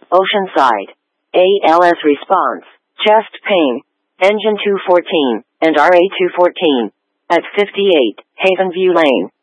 Oceanside. ALS response, chest pain, engine 214, and RA 214. At 58, Havenview Lane.